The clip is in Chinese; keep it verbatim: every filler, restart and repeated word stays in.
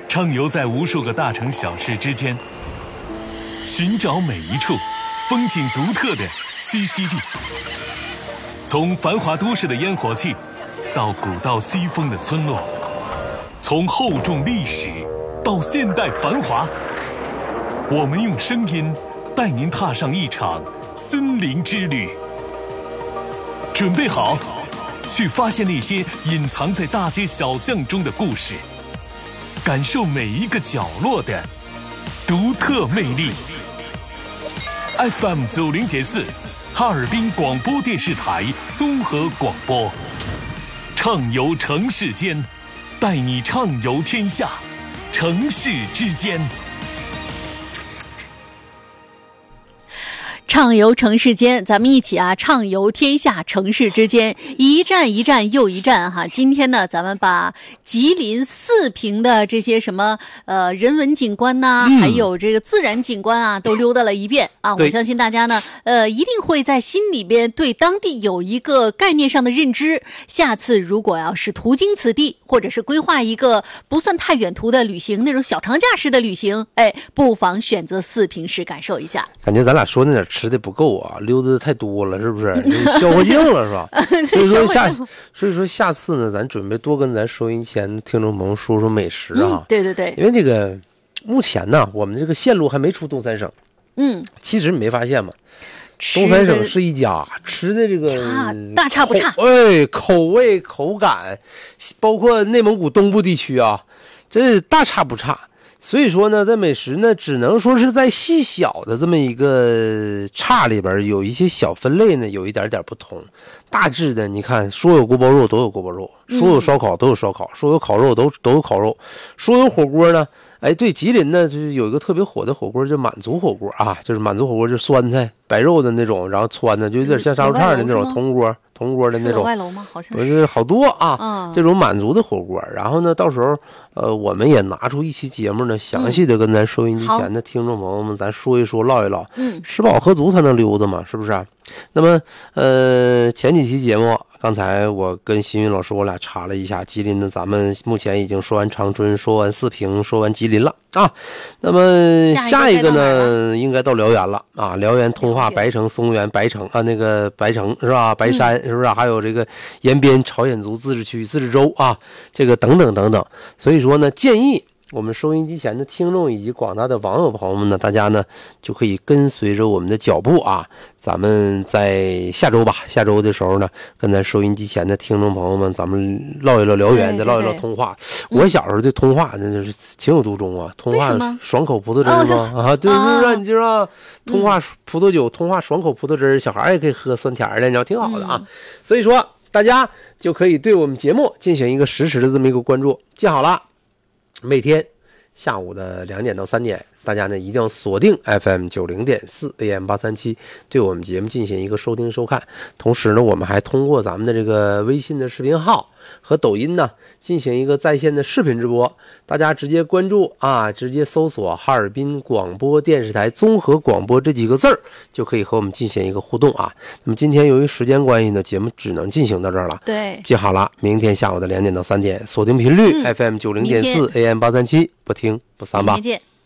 畅游在无数个大城小事之间，寻找每一处风景独特的栖息地。从繁华都市的烟火气，到古道西风的村落，从厚重历史到现代繁华，我们用声音带您踏上一场森林之旅。准备好，去发现那些隐藏在大街小巷中的故事，感受每一个角落的独特魅力。F M 九零点四，哈尔滨广播电视台综合广播，畅游城市间，带你畅游天下，城市之间。 畅游城市间，咱们一起啊畅游天下城市之间，一站一站又一站哈。今天呢，咱们把吉林四平的这些什么呃人文景观呐、啊嗯，还有这个自然景观啊，都溜达了一遍啊。我相信大家呢，呃，一定会在心里边对当地有一个概念上的认知。下次如果要是途经此地，或者是规划一个不算太远途的旅行，那种小长假式的旅行，哎，不妨选择四平市感受一下。 感觉咱俩说那点吃的不够啊，溜达的太多了，是不是？消化净了是吧？所以说下，所以说下次呢，咱准备多跟咱收音前听众朋友说说美食啊、 嗯。对对对， 因为这个目前呢，我们这个线路还没出东三省。 嗯， 其实你没发现吗？东三省是一家吃的这个差大差不差， 哎，口味口感，包括内蒙古东部地区啊，这大差不差。所以说呢，在美食呢，只能说是在细小的这么一个差里边，有一些小分类呢，有一点点不同。大致的，你看，说有锅包肉都有锅包肉，说有烧烤都有烧烤，说有烤肉都都有烤肉，说有火锅呢，哎，对，吉林呢就是有一个特别火的火锅，叫满族火锅啊，就是满族火锅，就是酸菜白肉的那种，然后汆的就有点像杀肉串的那种铜锅。铜锅的那种， 外楼吗？好像是，是好多啊、 嗯， 这种满族的火锅。然后呢，到时候呃，我们也拿出一期节目呢，详细的跟咱收音机前的听众朋友们，咱说一说，唠一唠。 嗯， 吃饱喝足才能溜达嘛，是不是、啊？那么呃，前几期节目，刚才我跟新云老师我俩查了一下，吉林呢，咱们目前已经说完长春，说完四平，说完吉林了啊。那么下一个呢，应该到辽源了啊，辽源、通化、白城、松原、白城啊，那个白城是吧？白山、嗯、是不是、啊？还有这个延边朝鲜族自治区、自治州啊，这个等等等等。所以说呢，建议我们收音机前的听众以及广大的网友朋友们呢，大家呢就可以跟随着我们的脚步啊，咱们在下周吧，下周的时候呢，跟咱收音机前的听众朋友们，咱们唠一唠辽源，再唠一唠通化。我小时候对通化那就是情有独钟啊，通化爽口葡萄汁吗？啊，对，是啊，你知道通化葡萄酒，通化爽口葡萄汁，小孩也可以喝酸甜的，你知道挺好的啊。所以说大家就可以对我们节目进行一个实时的这么一个关注，记好了。每天下午的两点到三点，大家呢一定要锁定 F M 九零点四 A M 八三七，对我们节目进行一个收听收看。同时呢，我们还通过咱们的这个微信的视频号和抖音呢进行一个在线的视频直播，大家直接关注啊，直接搜索哈尔滨广播电视台综合广播这几个字儿，就可以和我们进行一个互动啊。那么今天由于时间关系呢，节目只能进行到这儿了。 对， 记好了，明天下午的两点到三点，锁定频率、嗯、F M 九零点四 A M 八三七，不听不散吧。 明天见。